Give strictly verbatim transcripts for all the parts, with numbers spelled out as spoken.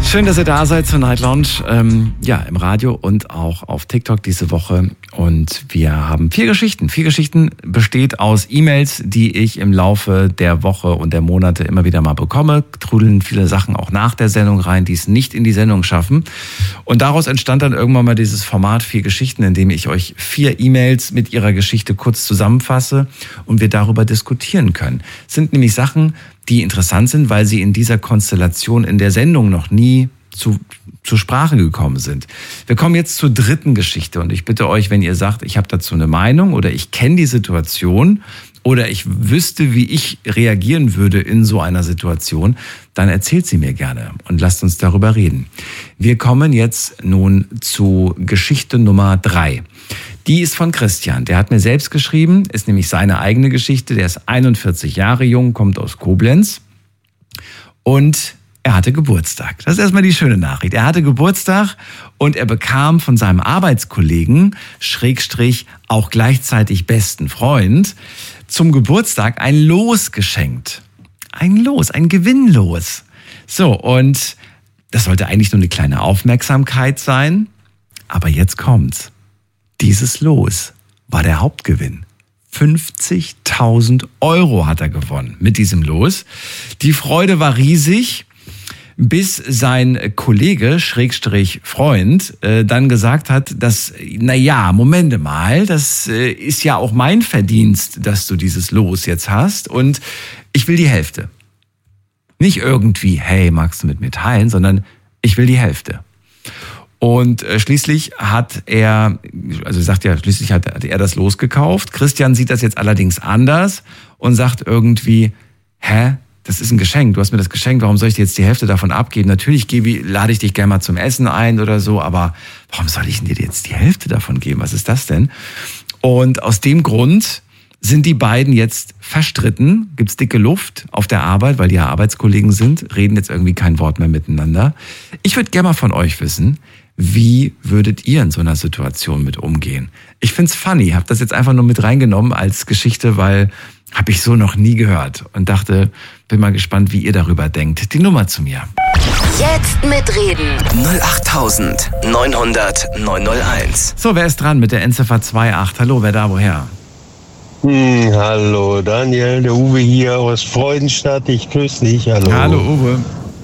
Schön, dass ihr da seid zur Night Lounge, ähm, ja, im Radio und auch auf TikTok diese Woche. Und wir haben vier Geschichten. Vier Geschichten besteht aus E-Mails, die ich im Laufe der Woche und der Monate immer wieder mal bekomme. Trudeln viele Sachen auch nach der Sendung rein, die es nicht in die Sendung schaffen. Und daraus entstand dann irgendwann mal dieses Format vier Geschichten, in dem ich euch vier E-Mails mit ihrer Geschichte kurz zusammenfasse und wir darüber diskutieren können. Es sind nämlich Sachen, die interessant sind, weil sie in dieser Konstellation in der Sendung noch nie zu, zur Sprache gekommen sind. Wir kommen jetzt zur dritten Geschichte und ich bitte euch, wenn ihr sagt, ich habe dazu eine Meinung oder ich kenne die Situation oder ich wüsste, wie ich reagieren würde in so einer Situation, dann erzählt sie mir gerne und lasst uns darüber reden. Wir kommen jetzt nun zu Geschichte Nummer drei. Die ist von Christian. Der hat mir selbst geschrieben, ist nämlich seine eigene Geschichte. Der ist einundvierzig Jahre jung, kommt aus Koblenz und er hatte Geburtstag. Das ist erstmal die schöne Nachricht. Er hatte Geburtstag und er bekam von seinem Arbeitskollegen, Schrägstrich auch gleichzeitig besten Freund, zum Geburtstag ein Los geschenkt. Ein Los, ein Gewinnlos. So, und das sollte eigentlich nur eine kleine Aufmerksamkeit sein, aber jetzt kommt's. Dieses Los war der Hauptgewinn. fünfzigtausend Euro hat er gewonnen mit diesem Los. Die Freude war riesig, bis sein Kollege, Schrägstrich Freund, äh, dann gesagt hat, dass, na ja, Momente mal, das äh, ist ja auch mein Verdienst, dass du dieses Los jetzt hast und ich will die Hälfte. Nicht irgendwie, hey, magst du mit mir teilen, sondern ich will die Hälfte. Und schließlich hat er, also sagt ja, schließlich hat, hat er das Los gekauft. Christian sieht das jetzt allerdings anders und sagt irgendwie, hä, das ist ein Geschenk, du hast mir das geschenkt, warum soll ich dir jetzt die Hälfte davon abgeben? Natürlich gebe, lade ich dich gerne mal zum Essen ein oder so, aber warum soll ich dir jetzt die Hälfte davon geben? Was ist das denn? Und aus dem Grund sind die beiden jetzt verstritten, gibt's dicke Luft auf der Arbeit, weil die ja Arbeitskollegen sind, reden jetzt irgendwie kein Wort mehr miteinander. Ich würde gerne mal von euch wissen, wie würdet ihr in so einer Situation mit umgehen? Ich find's funny, habe das jetzt einfach nur mit reingenommen als Geschichte, weil habe ich so noch nie gehört und dachte, bin mal gespannt, wie ihr darüber denkt. Die Nummer zu mir. Jetzt mitreden. null acht neun null null neun null eins. So, wer ist dran mit der Endziffer zwei acht? Hallo, wer da, woher? Hm, hallo Daniel, der Uwe hier aus Freudenstadt. Ich grüße dich. Hallo. Hallo Uwe.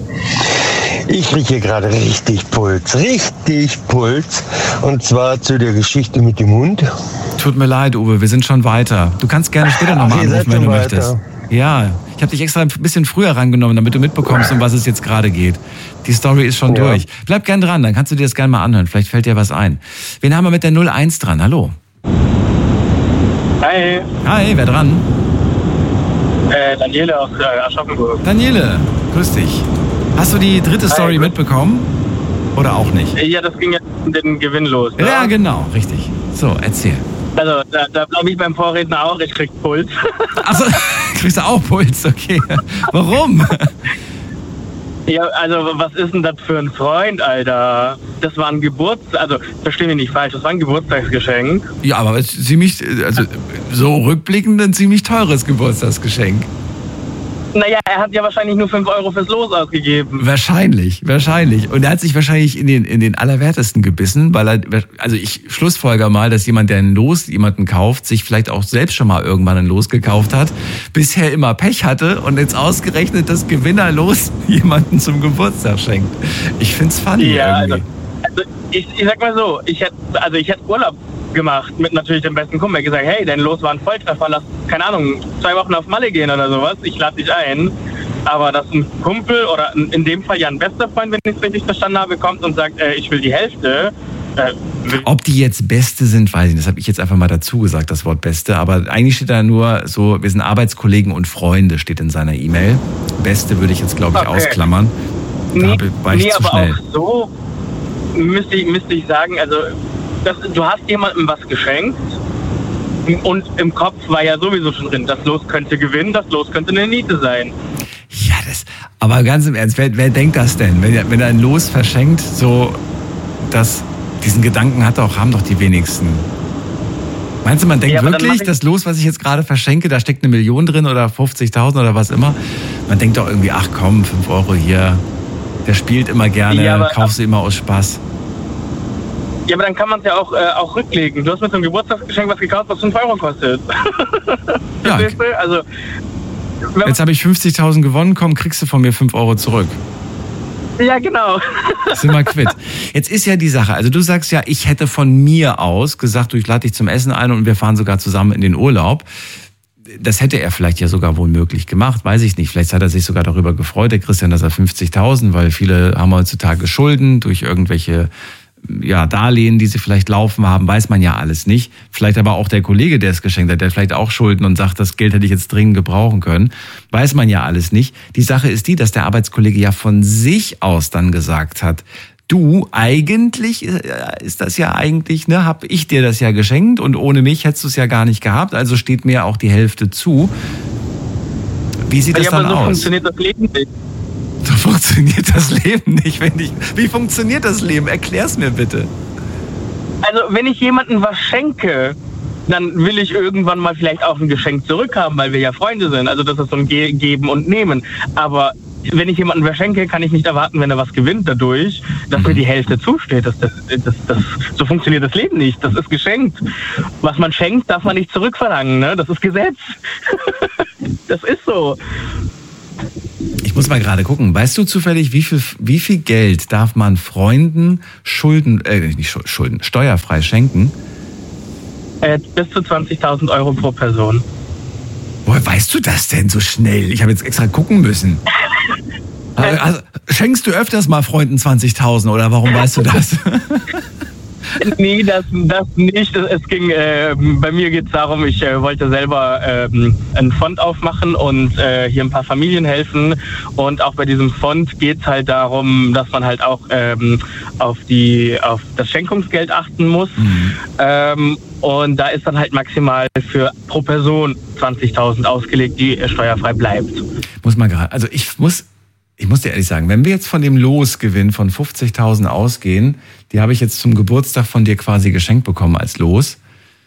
Ich kriege hier gerade richtig Puls, richtig Puls. Und zwar zu der Geschichte mit dem Hund. Tut mir leid, Uwe, wir sind schon weiter. Du kannst gerne später nochmal anrufen, wenn du weiter. möchtest. Ja, ich habe dich extra ein bisschen früher rangenommen, damit du mitbekommst, um was es jetzt gerade geht. Die Story ist schon ja. durch. Bleib gern dran, dann kannst du dir das gerne mal anhören. Vielleicht fällt dir was ein. Wen haben wir mit der null eins dran? Hallo. Hi. Hi, wer dran? Äh, Daniele aus äh, Aschaffenburg. Daniele, grüß dich. Hast du die dritte Story Hi, mitbekommen? Oder auch nicht? Ja, das ging ja um den Gewinn los. Ne? Ja, genau, richtig. So, erzähl. Also, da, da bleibe ich beim Vorredner auch, ich krieg Puls. Achso, kriegst du auch Puls, okay. Warum? Ja, also, was ist denn das für ein Freund, Alter? Das war ein Geburtstag, also, versteh mich nicht falsch, das war ein Geburtstagsgeschenk. Ja, aber es ist ziemlich, also, so rückblickend ein ziemlich teures Geburtstagsgeschenk. Naja, er hat ja wahrscheinlich nur fünf Euro fürs Los ausgegeben. Wahrscheinlich, wahrscheinlich. Und er hat sich wahrscheinlich in den, in den Allerwertesten gebissen, weil er, also ich schlussfolger mal, dass jemand, der ein Los jemanden kauft, sich vielleicht auch selbst schon mal irgendwann ein Los gekauft hat, bisher immer Pech hatte und jetzt ausgerechnet das Gewinnerlos jemanden zum Geburtstag schenkt. Ich find's funny ja, irgendwie. Also, also ich, ich sag mal so, ich hätte, also ich hätte Urlaub gemacht mit natürlich dem besten Kumpel. Er hat gesagt, hey, dein Los war ein Volltreffer, lass, keine Ahnung, zwei Wochen auf Malle gehen oder sowas. Ich lade dich ein. Aber dass ein Kumpel oder in dem Fall ja ein bester Freund, wenn ich es richtig verstanden habe, kommt und sagt, äh, ich will die Hälfte. Äh, Ob die jetzt Beste sind, weiß ich nicht. Das habe ich jetzt einfach mal dazu gesagt, das Wort Beste. Aber eigentlich steht da nur so, wir sind Arbeitskollegen und Freunde, steht in seiner E-Mail. Beste würde ich jetzt, glaube ich, okay. ausklammern. Da nee, war ich nee, zu aber schnell. auch so müsste ich, müsste ich sagen, also das, du hast jemandem was geschenkt und im Kopf war ja sowieso schon drin, das Los könnte gewinnen, das Los könnte eine Niete sein. Ja, das, aber ganz im Ernst, wer, wer denkt das denn? Wenn er, wenn er ein Los verschenkt, so, dass diesen Gedanken hat auch, haben doch die wenigsten. Meinst du, man denkt ja, wirklich, das Los, was ich jetzt gerade verschenke, da steckt eine Million drin oder fünfzigtausend oder was immer? Man denkt doch irgendwie, ach komm, fünf Euro hier, der spielt immer gerne, Ja, aber- kaufst du immer aus Spaß. Ja, aber dann kann man es ja auch, äh, auch rücklegen. Du hast mir zum Geburtstagsgeschenk was gekauft, was fünf Euro kostet. Ja. Verstehst du? Also, wenn Jetzt habe ich fünfzigtausend gewonnen, komm, kriegst du von mir fünf Euro zurück. ja, genau. Sind wir quitt. Jetzt ist ja die Sache, also du sagst ja, ich hätte von mir aus gesagt, du, ich lade dich zum Essen ein und wir fahren sogar zusammen in den Urlaub. Das hätte er vielleicht ja sogar wohl möglich gemacht, weiß ich nicht. Vielleicht hat er sich sogar darüber gefreut, der Christian, dass er fünfzigtausend, weil viele haben heutzutage Schulden durch irgendwelche ja, Darlehen, die sie vielleicht laufen haben, weiß man ja alles nicht. Vielleicht aber auch der Kollege, der es geschenkt hat, der hat vielleicht auch Schulden und sagt, das Geld hätte ich jetzt dringend gebrauchen können. Weiß man ja alles nicht. Die Sache ist die, dass der Arbeitskollege ja von sich aus dann gesagt hat, du, eigentlich ist das ja eigentlich, ne, hab ich dir das ja geschenkt und ohne mich hättest du es ja gar nicht gehabt, also steht mir auch die Hälfte zu. Wie sieht das Ja, dann aber so aus? funktioniert das Leben nicht. So funktioniert das Leben nicht, wenn ich. Wie funktioniert das Leben? Erklär's mir bitte. Also, wenn ich jemandem was schenke, dann will ich irgendwann mal vielleicht auch ein Geschenk zurückhaben, weil wir ja Freunde sind. Also das ist so ein Ge- Geben und Nehmen. Aber wenn ich jemandem was schenke, kann ich nicht erwarten, wenn er was gewinnt dadurch, dass mir die Hälfte zusteht. Das, das, das, das, so funktioniert das Leben nicht. Das ist geschenkt. Was man schenkt, darf man nicht zurückverlangen. Ne? Das ist Gesetz. Das ist so. Ich muss mal gerade gucken. Weißt du zufällig, wie viel, wie viel Geld darf man Freunden Schulden, äh, nicht Schulden, steuerfrei schenken? Äh, bis zu zwanzigtausend Euro pro Person. Woher weißt du das denn so schnell? Ich habe jetzt extra gucken müssen. Also, schenkst du öfters mal Freunden zwanzigtausend oder warum weißt du das? Nee, das, das nicht. Es ging, äh, bei mir geht es darum, ich äh, wollte selber ähm, einen Fond aufmachen und äh, hier ein paar Familien helfen. Und auch bei diesem Fond geht es halt darum, dass man halt auch ähm, auf, die, auf das Schenkungsgeld achten muss. Mhm. Ähm, und da ist dann halt maximal für pro Person zwanzigtausend ausgelegt, die äh, steuerfrei bleibt. Muss man gerade, also ich muss... Ich muss dir ehrlich sagen, wenn wir jetzt von dem Losgewinn von fünfzigtausend ausgehen, die habe ich jetzt zum Geburtstag von dir quasi geschenkt bekommen als Los.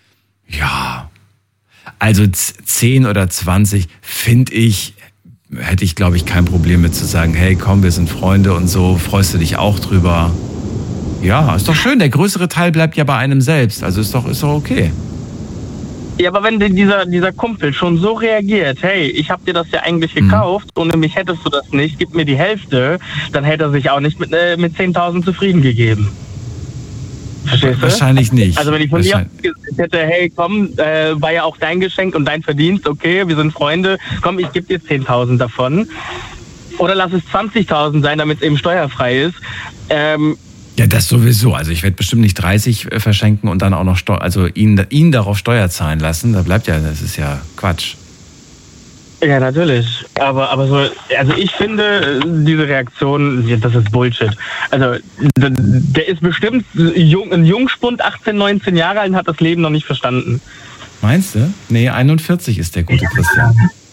Ja, also zehn oder zwanzig finde ich, hätte ich glaube ich kein Problem mit zu sagen, hey komm, wir sind Freunde und so, freust du dich auch drüber? Ja, ist doch schön, der größere Teil bleibt ja bei einem selbst, also ist doch, ist doch okay. Ja, aber wenn dieser, dieser Kumpel schon so reagiert, hey, ich habe dir das ja eigentlich gekauft, mhm. ohne mich hättest du das nicht, gib mir die Hälfte, dann hätte er sich auch nicht mit, äh, mit zehntausend zufrieden gegeben. Verstehst du? Wahrscheinlich nicht. Also wenn ich von dir gesagt hätte, hey, komm, äh, war ja auch dein Geschenk und dein Verdienst, okay, wir sind Freunde, komm, ich gebe dir zehntausend davon. Oder lass es zwanzigtausend sein, damit es eben steuerfrei ist. Ähm, Ja, das sowieso. Also ich werde bestimmt nicht dreißig verschenken und dann auch noch Steu- also ihn, ihn darauf Steuer zahlen lassen. Da bleibt ja, das ist ja Quatsch. Ja, natürlich. Aber, aber so, also ich finde, diese Reaktion, das ist Bullshit. Also der ist bestimmt jung, ein Jungspund, achtzehn, neunzehn Jahre alt und hat das Leben noch nicht verstanden. Meinst du? Nee, einundvierzig ist der gute Christian.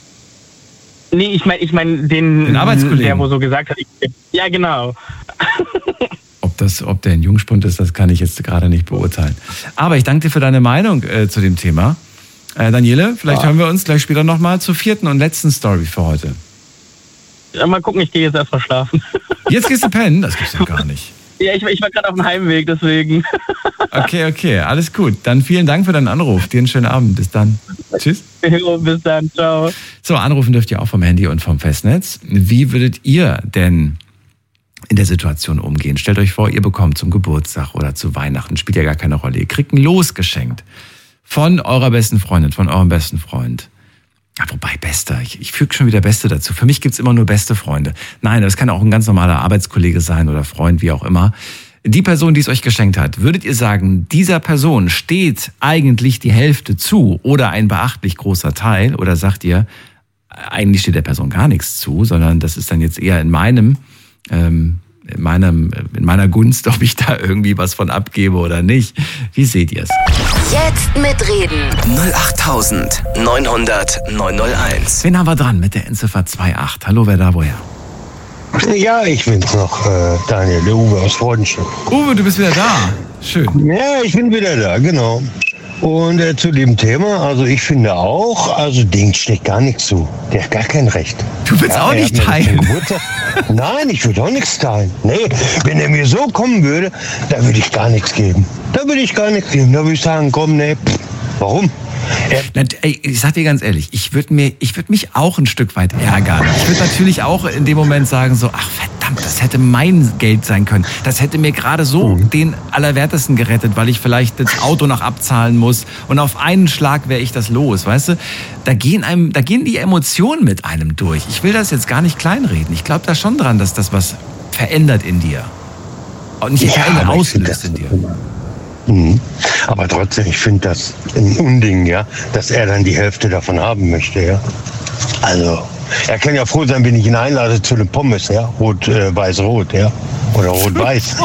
Nee, ich meine, ich mein, den, den Arbeitskollegen. Der wo so gesagt hat, ich, ja genau. Ob, das, ob der ein Jungspund ist, das kann ich jetzt gerade nicht beurteilen. Aber ich danke dir für deine Meinung äh, zu dem Thema. Äh, Daniele, vielleicht ja. hören wir uns gleich später nochmal zur vierten und letzten Story für heute. Ja, mal gucken, ich gehe jetzt erstmal schlafen. Jetzt gehst du pennen? Das gibt's ja gar nicht. Ja, ich, ich war gerade auf dem Heimweg, deswegen. Okay, okay, alles gut. Dann vielen Dank für deinen Anruf. Dir einen schönen Abend. Bis dann. Tschüss. Jo, bis dann, ciao. So, anrufen dürft ihr auch vom Handy und vom Festnetz. Wie würdet ihr denn in der Situation umgehen? Stellt euch vor, ihr bekommt zum Geburtstag oder zu Weihnachten, spielt ja gar keine Rolle, ihr kriegt ein Los geschenkt von eurer besten Freundin, von eurem besten Freund. Ja, wobei, bester, ich, ich füge schon wieder Beste dazu. Für mich gibt's immer nur beste Freunde. Nein, das kann auch ein ganz normaler Arbeitskollege sein oder Freund, wie auch immer. Die Person, die es euch geschenkt hat, würdet ihr sagen, dieser Person steht eigentlich die Hälfte zu oder ein beachtlich großer Teil? Oder sagt ihr, eigentlich steht der Person gar nichts zu, sondern das ist dann jetzt eher in meinem ähm, in meinem, in meiner Gunst, ob ich da irgendwie was von abgebe oder nicht. Wie seht ihr es? Jetzt mitreden. null acht neun hundert neun null eins. Wen haben wir dran mit der Endziffer zwei acht? Hallo, wer da woher? Ja, ich bin's noch, äh, Daniel, der Uwe aus Freudenstadt. Uwe, du bist wieder da. Schön. Ja, ich bin wieder da, genau. Und äh, zu dem Thema, also ich finde auch, also Ding steht gar nichts zu. Der hat gar kein Recht. Du willst ja, auch nicht teilen. Nein, ich würde auch nichts zahlen. Nee, wenn er mir so kommen würde, da würde ich gar nichts geben. Da würde ich gar nichts geben. Da würde ich sagen, komm, nee, pff, warum? Na, ey, ich sag dir ganz ehrlich, ich würde mir, ich würde mich auch ein Stück weit ärgern. Ich würde natürlich auch in dem Moment sagen so, ach verdammt, das hätte mein Geld sein können. Das hätte mir gerade so mhm. den Allerwertesten gerettet, weil ich vielleicht das Auto noch abzahlen muss und auf einen Schlag wäre ich das los, weißt du? Da gehen einem, da gehen die Emotionen mit einem durch. Ich will das jetzt gar nicht kleinreden. Ich glaube da schon dran, dass das was verändert in dir. Und nicht ja, verändert, auslöst in dir. Mhm. Aber trotzdem, ich finde das ein Unding, ja, dass er dann die Hälfte davon haben möchte, ja. Also, er kann ja froh sein, wenn ich ihn einlade zu den Pommes, ja, rot, äh, weiß, rot, ja, oder rot, weiß.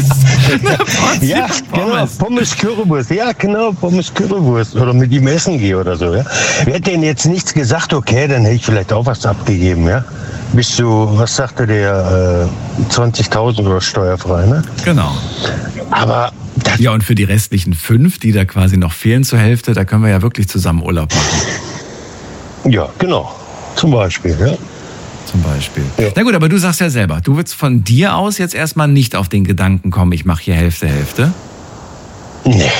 Ja, genau, Pommes Currywurst, ja, genau, Pommes Currywurst oder mit ihm essen gehe oder so, ja. Wer hätte denn jetzt nichts gesagt, okay, dann hätte ich vielleicht auch was abgegeben, ja. Bis zu, was sagte der, äh, zwanzigtausend oder steuerfrei, ne? Genau. Aber das ja, und für die restlichen fünf, die da quasi noch fehlen zur Hälfte, da können wir ja wirklich zusammen Urlaub machen. Ja, genau. Zum Beispiel, ja. Zum Beispiel. Ja. Na gut, aber du sagst ja selber, du würdest von dir aus jetzt erstmal nicht auf den Gedanken kommen, ich mache hier Hälfte, Hälfte. Nee.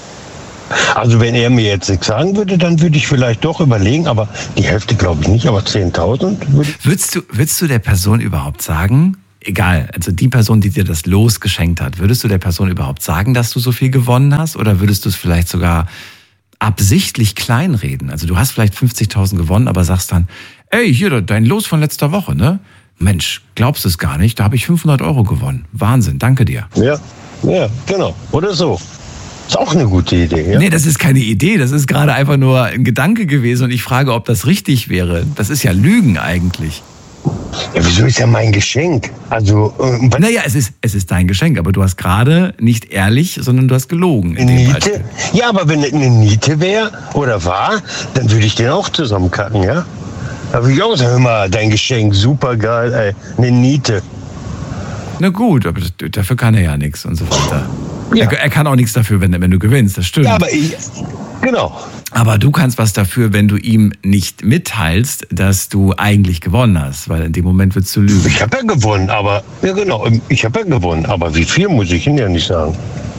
Also wenn er mir jetzt nichts sagen würde, dann würde ich vielleicht doch überlegen, aber die Hälfte glaube ich nicht, aber zehntausend würde ich... Würdest du, würdest du der Person überhaupt sagen, egal, also die Person, die dir das Los geschenkt hat, würdest du der Person überhaupt sagen, dass du so viel gewonnen hast? Oder würdest du es vielleicht sogar absichtlich kleinreden? Also du hast vielleicht fünfzigtausend gewonnen, aber sagst dann, ey, hier, dein Los von letzter Woche, ne? Mensch, glaubst du es gar nicht, da habe ich fünfhundert Euro gewonnen. Wahnsinn, danke dir. Ja, ja, genau. Oder so. Ist auch eine gute Idee, ja? Nee, das ist keine Idee, das ist gerade einfach nur ein Gedanke gewesen und ich frage, ob das richtig wäre. Das ist ja Lügen eigentlich. Ja, wieso ist ja mein Geschenk? Also, äh, naja, es ist, es ist dein Geschenk, aber du hast gerade nicht ehrlich, sondern du hast gelogen. In dem Niete? Beispiel. Ja, aber wenn es eine Niete wäre oder war, dann würde ich den auch zusammenkacken, ja? Da würde ich auch sagen, hör mal, dein Geschenk, super geil, ey, eine Niete. Na gut, aber das, dafür kann er ja nichts und so weiter. Ja. Er, er kann auch nichts dafür, wenn, wenn du gewinnst, das stimmt. Ja, aber ich, genau. Aber du kannst was dafür, wenn du ihm nicht mitteilst, dass du eigentlich gewonnen hast, weil in dem Moment würdest du lügen. Ich habe ja gewonnen, aber, ja genau, ich habe ja gewonnen, aber wie viel muss ich ihm ja nicht sagen.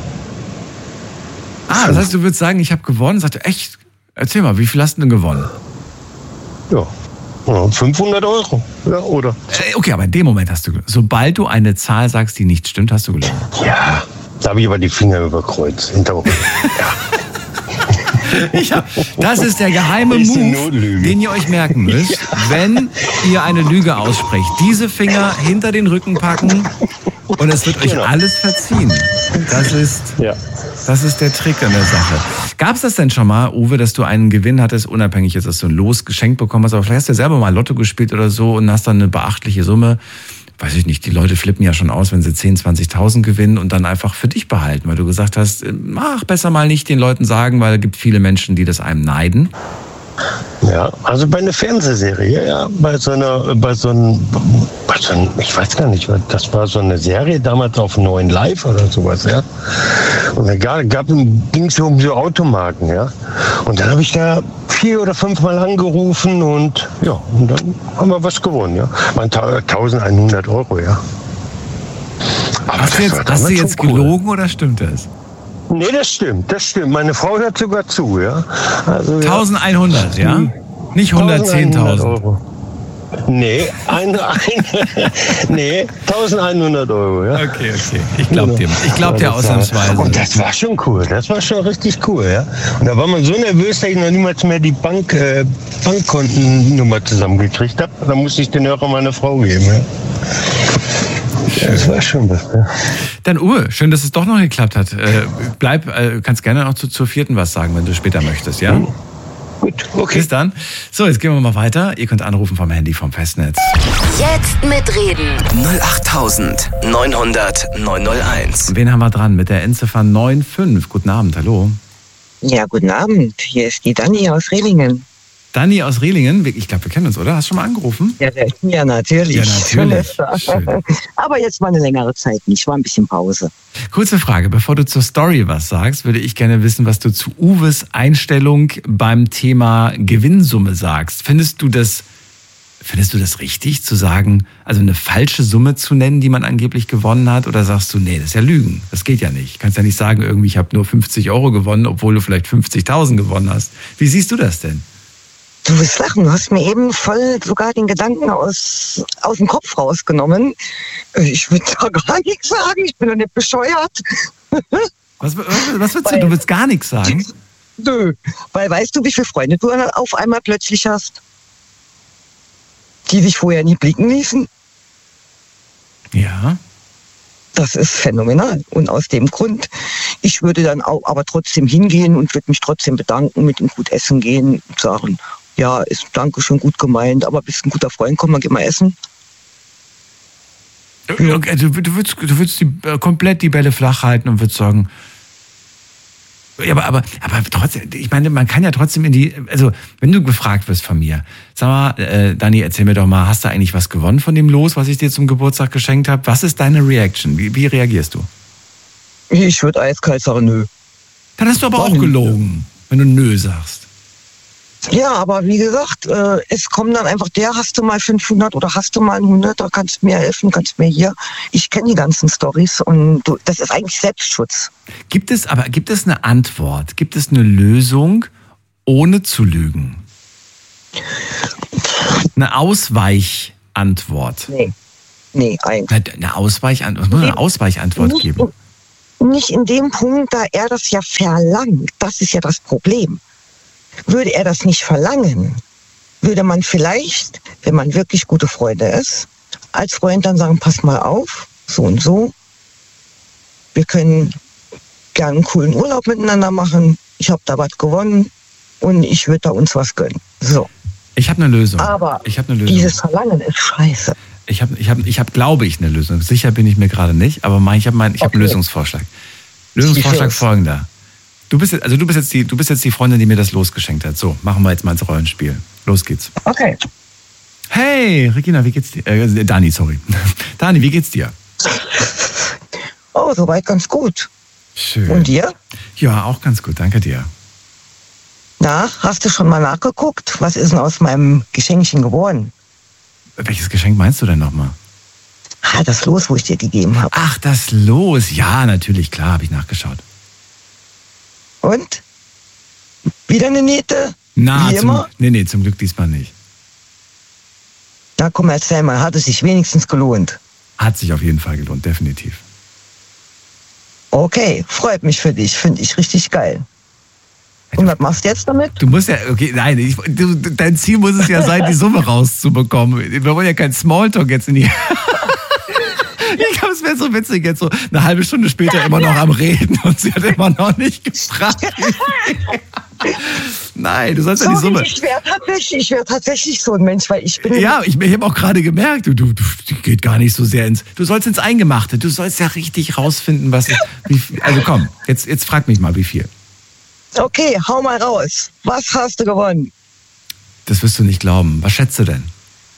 Ah, das heißt, du würdest sagen, ich habe gewonnen, sagt er, echt, erzähl mal, wie viel hast du denn gewonnen? Ja. fünfhundert Euro, ja, oder? Okay, aber in dem Moment hast du, sobald du eine Zahl sagst, die nicht stimmt, hast du gelogen. Ja, da habe ich aber die Finger überkreuzt. Hinter ja, das ist der geheime ist Move, den ihr euch merken müsst, ja. Wenn ihr eine Lüge aussprecht. Diese Finger hinter den Rücken packen und es wird euch genau. alles verziehen. Das ist... Ja. Das ist der Trick an der Sache. Gab es das denn schon mal, Uwe, dass du einen Gewinn hattest, unabhängig jetzt, dass du ein Los geschenkt bekommen hast, aber vielleicht hast du ja selber mal Lotto gespielt oder so und hast dann eine beachtliche Summe. Weiß ich nicht, die Leute flippen ja schon aus, wenn sie zehntausend, zwanzigtausend gewinnen und dann einfach für dich behalten, weil du gesagt hast, ach, besser mal nicht den Leuten sagen, weil es gibt viele Menschen, die das einem neiden. Ja, also bei einer Fernsehserie, ja, bei so einer, bei so einem, bei so einem, ich weiß gar nicht, das war so eine Serie damals auf neun Live oder sowas, ja. Und da gab, ging es um so Automarken, ja. Und dann habe ich da vier oder fünfmal angerufen und ja, und dann haben wir was gewonnen, ja. eintausendeinhundert Euro, ja. Aber hast du jetzt, hast du jetzt gelogen oder stimmt das? Nee, das stimmt, das stimmt. Meine Frau hört sogar zu, ja. Also, eintausendeinhundert, ja? Nicht hundertzehntausend Euro. Nee, ein, ein, nee, eintausendeinhundert Euro, ja. Okay, okay. Ich glaub dir. Ich glaub dir ausnahmsweise. Und das war schon cool. Das war schon richtig cool, ja. Und da war man so nervös, dass ich noch niemals mehr die Bank, äh, Bankkontennummer zusammengekriegt habe. Da musste ich den Hörer meiner Frau geben, ja. Das war schon was, ja. Dann Uwe, schön, dass es doch noch geklappt hat. Äh, bleib, äh, kannst gerne noch zu, zur vierten was sagen, wenn du später möchtest, ja? Mhm. Gut, okay. Bis dann. So, jetzt gehen wir mal weiter. Ihr könnt anrufen vom Handy vom Festnetz. Jetzt mitreden. null acht neunhundert neunhunderteins. Wen haben wir dran? Mit der Endziffer neun fünf. Guten Abend, hallo. Ja, guten Abend. Hier ist die Dani aus Rehlingen. Dani aus Rehlingen, ich glaube, wir kennen uns, oder? Hast du schon mal angerufen? Ja, ja natürlich. Ja, natürlich. Schön. Aber jetzt mal eine längere Zeit nicht, war ein bisschen Pause. Kurze Frage, bevor du zur Story was sagst, würde ich gerne wissen, was du zu Uwes Einstellung beim Thema Gewinnsumme sagst. Findest du das findest du das richtig, zu sagen, also eine falsche Summe zu nennen, die man angeblich gewonnen hat? Oder sagst du, nee, das ist ja Lügen, das geht ja nicht. Du kannst ja nicht sagen, irgendwie, ich habe nur fünfzig Euro gewonnen, obwohl du vielleicht fünfzigtausend gewonnen hast. Wie siehst du das denn? Du wirst lachen, du hast mir eben voll sogar den Gedanken aus, aus dem Kopf rausgenommen. Ich würde da gar nichts sagen, ich bin doch nicht bescheuert. Was, was, was willst du? Du willst gar nichts sagen? Nö, weil weißt du, wie viele Freunde du auf einmal plötzlich hast? Die dich vorher nie blicken ließen? Ja. Das ist phänomenal. Und aus dem Grund, ich würde dann auch aber trotzdem hingehen und würde mich trotzdem bedanken, mit ihm gut essen gehen und sagen, ja, ist danke schon gut gemeint, aber bist ein guter Freund, komm mal, geh mal essen. Okay, du, du würdest, du würdest die, äh, komplett die Bälle flach halten und würdest sagen, ja, aber, aber, aber trotzdem, ich meine, man kann ja trotzdem in die, also wenn du gefragt wirst von mir, sag mal, äh, Dani, erzähl mir doch mal, hast du eigentlich was gewonnen von dem Los, was ich dir zum Geburtstag geschenkt habe? Was ist deine Reaction? Wie, wie reagierst du? Ich würde eiskalt sagen, nö. Dann hast du aber auch gelogen, wenn du nö sagst. Ja, aber wie gesagt, äh, es kommt dann einfach der, hast du mal fünfhundert oder hast du mal hundert, da kannst du mir helfen, kannst mir hier. Ich kenne die ganzen Storys und du, das ist eigentlich Selbstschutz. Gibt es, aber gibt es eine Antwort? Gibt es eine Lösung, ohne zu lügen? Eine Ausweichantwort? Nee, nee, eigentlich. Eine Ausweichantwort, es muss eine Ausweichantwort nicht, geben. Nicht in dem Punkt, da er das ja verlangt. Das ist ja das Problem. Würde er das nicht verlangen, würde man vielleicht, wenn man wirklich gute Freunde ist, als Freund dann sagen, pass mal auf, so und so, wir können gerne einen coolen Urlaub miteinander machen, ich habe da was gewonnen und ich würde da uns was gönnen. So. Ich habe eine Lösung. Aber ich hab eine Lösung. Dieses Verlangen ist scheiße. Ich habe, ich hab, ich hab, glaube ich, eine Lösung. Sicher bin ich mir gerade nicht, aber mein, ich habe mein, ich hab Okay. einen Lösungsvorschlag. Lösungsvorschlag folgender. Du bist jetzt, also du bist jetzt die, du bist jetzt die Freundin, die mir das losgeschenkt hat. So, machen wir jetzt mal ins Rollenspiel. Los geht's. Okay. Hey, Regina, wie geht's dir? Äh, Dani, sorry. Dani, wie geht's dir? Oh, soweit ganz gut. Schön. Und dir? Ja, auch ganz gut, danke dir. Na, hast du schon mal nachgeguckt? Was ist denn aus meinem Geschenkchen geworden? Welches Geschenk meinst du denn nochmal? Ah, das Los, wo ich dir gegeben habe. Ach, das Los. Ja, natürlich, klar, habe ich nachgeschaut. Und? Wieder eine Niete? Na, Wie zum, immer? nee, nee, zum Glück diesmal nicht. Na komm, erzähl mal, hat es sich wenigstens gelohnt? Hat sich auf jeden Fall gelohnt, definitiv. Okay, freut mich für dich, finde ich richtig geil. Und was machst du jetzt damit? Du musst ja, okay, nein, ich, du, dein Ziel muss es ja sein, die Summe rauszubekommen. Wir wollen ja kein Smalltalk jetzt in die... Ich glaube, es wäre so witzig, jetzt so eine halbe Stunde später immer noch am Reden und sie hat immer noch nicht gefragt. Nein, du sollst ja die Summe... Ich wäre tatsächlich, ich wär tatsächlich so ein Mensch, weil ich bin... Ja, ich, ich habe auch gerade gemerkt, du, du, du geht gar nicht so sehr ins... Du sollst ins Eingemachte, du sollst ja richtig rausfinden, was... Wie, also komm, jetzt, jetzt frag mich mal, wie viel. Okay, hau mal raus. Was hast du gewonnen? Das wirst du nicht glauben. Was schätzt du denn?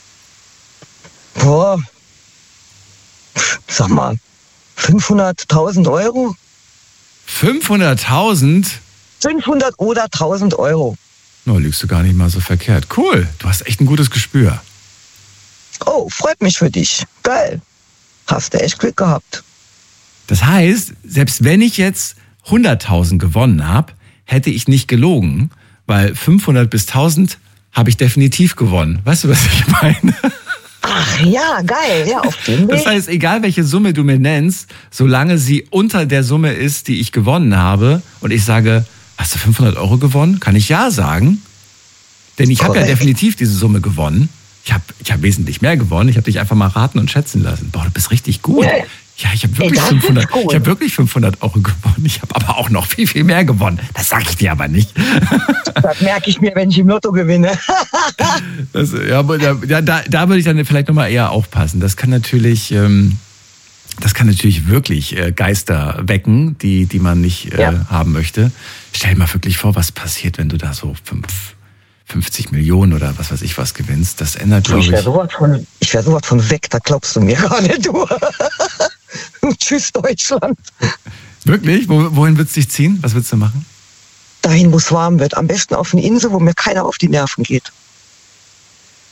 Boah, sag mal, fünfhunderttausend Euro? fünfhunderttausend? fünfhundert oder tausend Euro. No, liegst du gar nicht mal so verkehrt. Cool, du hast echt ein gutes Gespür. Oh, freut mich für dich. Geil. Hast du echt Glück gehabt. Das heißt, selbst wenn ich jetzt hunderttausend gewonnen habe, hätte ich nicht gelogen, weil fünfhundert bis tausend habe ich definitiv gewonnen. Weißt du, was ich meine? Ach ja, geil. Ja, auf dem Weg. Das heißt, egal welche Summe du mir nennst, solange sie unter der Summe ist, die ich gewonnen habe, und ich sage, hast du fünfhundert Euro gewonnen? Kann ich ja sagen. Denn ich habe ja definitiv diese Summe gewonnen. Ich habe ich hab wesentlich mehr gewonnen. Ich habe dich einfach mal raten und schätzen lassen. Boah, du bist richtig gut. Ja. Ja, ich habe wirklich, Ey, fünfhundert, cool. ich hab wirklich fünfhundert Euro gewonnen. Ich habe aber auch noch viel, viel mehr gewonnen. Das sage ich dir aber nicht. Das merke ich mir, wenn ich im Lotto gewinne. Das, ja, aber da, da, da würde ich dann vielleicht nochmal eher aufpassen. Das kann natürlich, ähm, das kann natürlich wirklich äh, Geister wecken, die, die man nicht äh, Ja. haben möchte. Stell dir mal wirklich vor, was passiert, wenn du da so fünf, fünfzig Millionen oder was weiß ich was gewinnst. Das ändert, glaube Ich ich. wäre sowas von, ich wär sowas von weg, da glaubst du mir gar nicht, du. Tschüss, Deutschland. Wirklich? Wo, wohin würdest du dich ziehen? Was würdest du machen? Dahin, wo es warm wird. Am besten auf eine Insel, wo mir keiner auf die Nerven geht.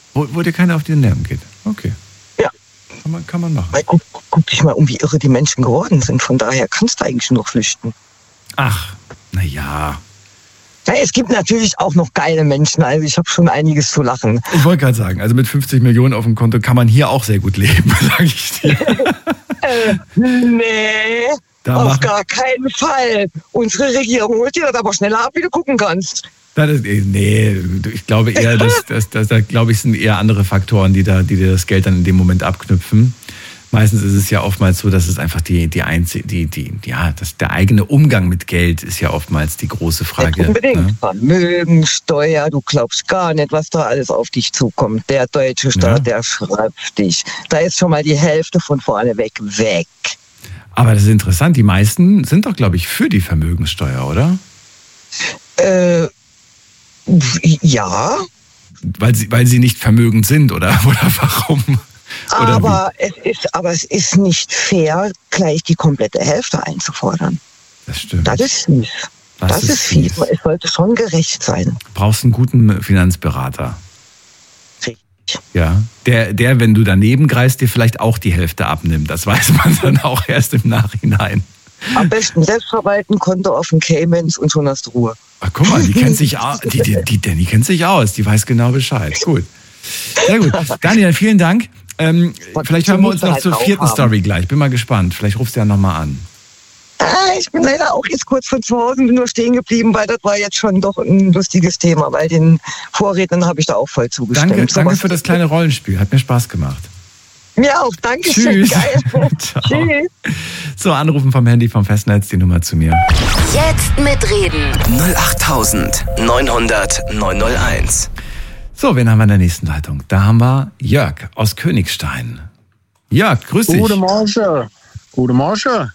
Wo, wo dir keiner auf die Nerven geht. Okay. Ja. Kann man, kann man machen. Weil, guck, guck dich mal um, wie irre die Menschen geworden sind. Von daher kannst du eigentlich nur flüchten. Ach, naja. Ja, es gibt natürlich auch noch geile Menschen. Also ich habe schon einiges zu lachen. Ich wollte gerade sagen, also mit fünfzig Millionen auf dem Konto kann man hier auch sehr gut leben, sage ich dir. äh, nee, Da auf machen- gar keinen Fall. Unsere Regierung holt dir das aber schneller ab, wie du gucken kannst. Das ist, nee, ich glaube eher, dass, dass, dass da glaube ich, sind eher andere Faktoren, die da, die dir das Geld dann in dem Moment abknüpfen. Meistens ist es ja oftmals so, dass es einfach die, die einzige, die, die, ja, das, der eigene Umgang mit Geld ist ja oftmals die große Frage. Ja, unbedingt. Ne? Vermögensteuer, du glaubst gar nicht, was da alles auf dich zukommt. Der deutsche Staat, Ja. der schreibt dich. Da ist schon mal die Hälfte von vorne weg, weg. Aber das ist interessant, die meisten sind doch, glaube ich, für die Vermögenssteuer, oder? Äh, ja, Weil sie, weil sie nicht vermögend sind, oder, oder warum? Oder aber es ist, aber es ist nicht fair, gleich die komplette Hälfte einzufordern. wie? Das stimmt. Das ist fies. Das Das, ist ist fies. fies. Es sollte schon gerecht sein. Du brauchst einen guten Finanzberater. Richtig. Ja, der, der, wenn du daneben greifst, dir vielleicht auch die Hälfte abnimmt. Das weiß man dann auch erst im Nachhinein. Am besten selbst verwalten, Konto auf den Caymans und schon hast du Ruhe. Ach, guck mal, die kennt sich aus. Die, die, die, die kennt sich aus. Die weiß genau Bescheid. Gut. Sehr gut. Daniel, vielen Dank. Ähm, vielleicht hören wir uns noch zur vierten Story gleich. Bin mal gespannt. Vielleicht rufst du ja nochmal an. Ah, ich bin leider auch jetzt kurz von zu Hause bin nur stehen geblieben, weil das war jetzt schon doch ein lustiges Thema, weil den Vorrednern habe ich da auch voll zugestimmt. Danke, danke Sowas- für das kleine Rollenspiel. Hat mir Spaß gemacht. Mir auch, danke Tschüss. schön. Geil. Ciao. Tschüss. So, anrufen vom Handy vom Festnetz, die Nummer zu mir. Jetzt mitreden. null acht neunhundert neunhunderteins. So, wen haben wir in der nächsten Leitung? Da haben wir Jörg aus Königstein. Jörg, grüß dich. Gute Morgen. Gute Morgen.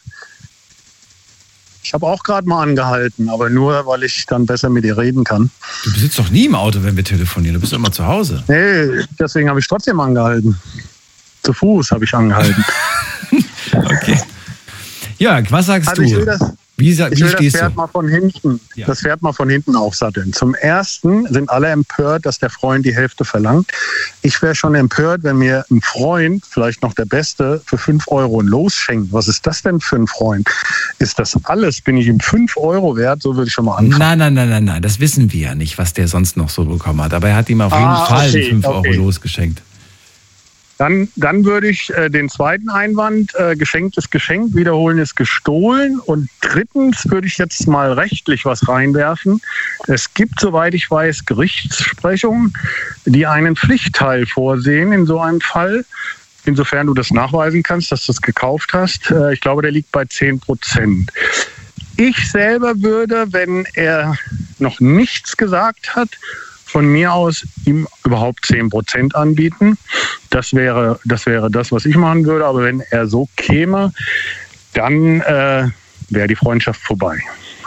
Ich habe auch gerade mal angehalten, aber nur, weil ich dann besser mit dir reden kann. Du sitzt doch nie im Auto, wenn wir telefonieren. Du bist doch immer zu Hause. Nee, deswegen habe ich trotzdem angehalten. Zu Fuß habe ich angehalten. Okay. Jörg, was sagst Also ich will du? das, Wie, sa- ich wie will das stehst Pferd du? mal von hinten, Ja. das Pferd mal von hinten aufsatteln. Zum Ersten sind alle empört, dass der Freund die Hälfte verlangt. Ich wäre schon empört, wenn mir ein Freund, vielleicht noch der Beste, für fünf Euro ein Los schenkt. Was ist das denn für ein Freund? Ist das alles? Bin ich ihm fünf Euro wert? So würde ich schon mal anfangen. Nein, nein, nein, nein, nein. Das wissen wir ja nicht, was der sonst noch so bekommen hat. Aber er hat ihm auf jeden Ah, Fall okay, fünf Euro okay. losgeschenkt. Dann, dann würde ich äh, den zweiten Einwand, äh, geschenkt ist geschenkt, wiederholen ist gestohlen. Und drittens würde ich jetzt mal rechtlich was reinwerfen. Es gibt, soweit ich weiß, Gerichtssprechungen, die einen Pflichtteil vorsehen in so einem Fall. Insofern du das nachweisen kannst, dass du es gekauft hast. Äh, ich glaube, der liegt bei zehn Prozent. Ich selber würde, wenn er noch nichts gesagt hat, von mir aus ihm überhaupt zehn Prozent anbieten. Das wäre, das wäre das, was ich machen würde. Aber wenn er so käme, dann äh, wäre die Freundschaft vorbei.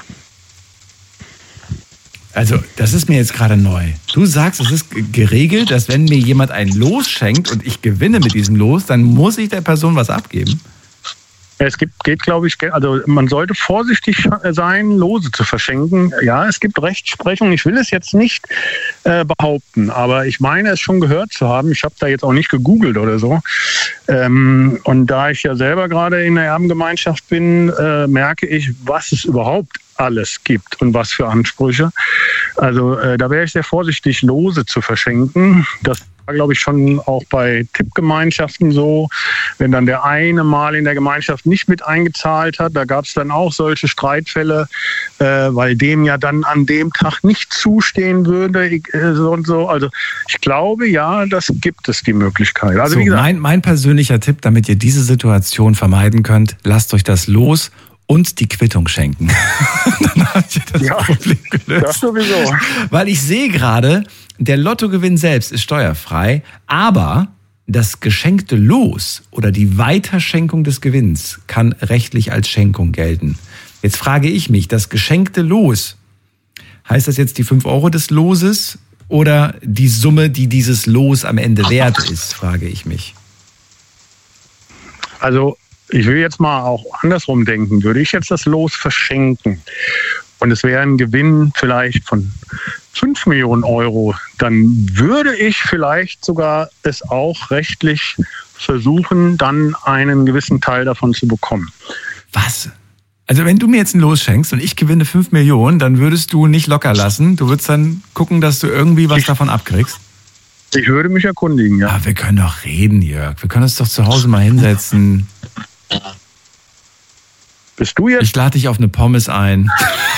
Also, das ist mir jetzt gerade neu. Du sagst, es ist g- geregelt, dass wenn mir jemand ein Los schenkt und ich gewinne mit diesem Los, dann muss ich der Person was abgeben. Es gibt, geht, glaube ich, also man sollte vorsichtig sein, Lose zu verschenken. Ja, es gibt Rechtsprechung. Ich will es jetzt nicht äh, behaupten, aber ich meine es schon gehört zu haben. Ich habe da jetzt auch nicht gegoogelt oder so. Ähm, und da ich ja selber gerade in der Erbengemeinschaft bin, äh, merke ich, was es überhaupt alles gibt und was für Ansprüche. Also äh, da wäre ich sehr vorsichtig, Lose zu verschenken. Das war, glaube ich, schon auch bei Tippgemeinschaften so. Wenn dann der eine mal in der Gemeinschaft nicht mit eingezahlt hat, da gab es dann auch solche Streitfälle, äh, weil dem ja dann an dem Tag nicht zustehen würde ich, äh, so und so. Also ich glaube, ja, das gibt es die Möglichkeit. Also so, wie gesagt, mein, mein persönlicher Tipp, damit ihr diese Situation vermeiden könnt, lasst euch das Los und die Quittung schenken. Dann habt ihr das Ja, Problem gelöst. das sowieso. Weil ich sehe gerade, der Lottogewinn selbst ist steuerfrei, aber das geschenkte Los oder die Weiterschenkung des Gewinns kann rechtlich als Schenkung gelten. Jetzt frage ich mich, das geschenkte Los, heißt das jetzt die fünf Euro des Loses oder die Summe, die dieses Los am Ende wert ist, frage ich mich. Also ich will jetzt mal auch andersrum denken. Würde ich jetzt das Los verschenken und es wäre ein Gewinn vielleicht von fünf Millionen Euro, dann würde ich vielleicht sogar es auch rechtlich versuchen, dann einen gewissen Teil davon zu bekommen. Was? Also wenn du mir jetzt ein Los schenkst und ich gewinne fünf Millionen, dann würdest du nicht locker lassen. Du würdest dann gucken, dass du irgendwie was davon abkriegst. Ich würde mich erkundigen, ja. Aber wir können doch reden, Jörg. Wir können uns doch zu Hause mal hinsetzen. Bist du jetzt? Ich lade dich auf eine Pommes ein.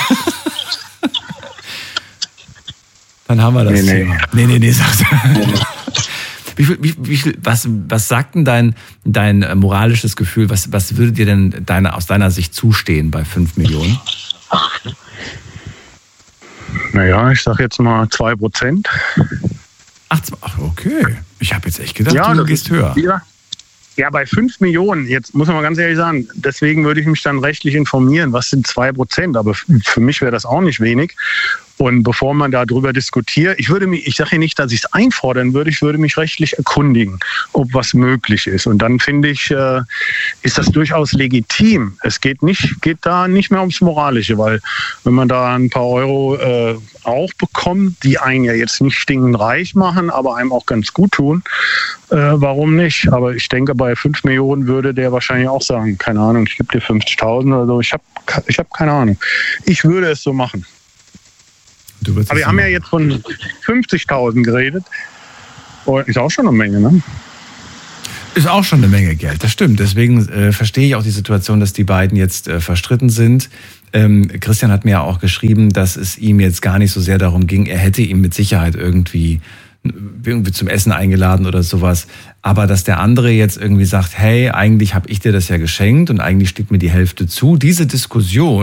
Dann haben wir das Nee, nee. Thema. Nee, nee, nee, sag's. Wie, viel- wie, wie, viel- was, was sagt denn dein, dein äh, moralisches Gefühl? Was, was würde dir denn deine, aus deiner Sicht zustehen bei fünf Millionen? Naja, ich sag jetzt mal zwei Prozent. Ach, ach, okay. Ich habe jetzt echt gedacht, Ja, du das gehst ist- höher. Ja. Ja, bei fünf Millionen, jetzt muss man mal ganz ehrlich sagen, deswegen würde ich mich dann rechtlich informieren, was sind zwei Prozent, aber f- für mich wäre das auch nicht wenig. Und bevor man darüber diskutiert, ich würde mich, ich sage ja nicht, dass ich es einfordern würde, ich würde mich rechtlich erkundigen, ob was möglich ist. Und dann finde ich, äh, ist das durchaus legitim. Es geht nicht, geht da nicht mehr ums Moralische, weil wenn man da ein paar Euro äh, auch bekommt, die einen ja jetzt nicht stinkend reich machen, aber einem auch ganz gut tun, äh, warum nicht? Aber ich denke, bei fünf Millionen würde der wahrscheinlich auch sagen, keine Ahnung, ich gebe dir fünfzigtausend oder so, ich habe ich hab keine Ahnung. Ich würde es so machen. Du würdest Aber es wir haben so ja jetzt von fünfzigtausend geredet. Oh, ist auch schon eine Menge, ne? Ist auch schon eine Menge Geld, das stimmt. Deswegen äh, verstehe ich auch die Situation, dass die beiden jetzt äh, verstritten sind. Ähm, Christian hat mir ja auch geschrieben, dass es ihm jetzt gar nicht so sehr darum ging, er hätte ihm mit Sicherheit irgendwie, irgendwie zum Essen eingeladen oder sowas. Aber dass der andere jetzt irgendwie sagt, hey, eigentlich habe ich dir das ja geschenkt und eigentlich steht mir die Hälfte zu. Diese Diskussion